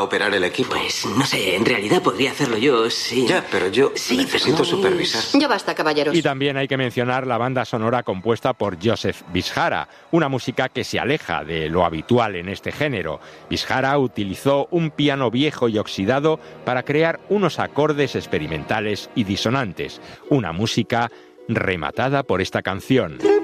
operar el equipo. Pues no sé, en realidad podría hacerlo yo, sí. Ya, pero yo Sí, necesito pero no supervisar. Ya basta, caballeros. Y también hay que mencionar la banda sonora compuesta por Joseph Bishara, una música que se aleja de lo habitual en este género. Bishara utilizó un piano viejo y oxidado para crear unos acordes experimentales y disonantes, una música rematada por esta canción.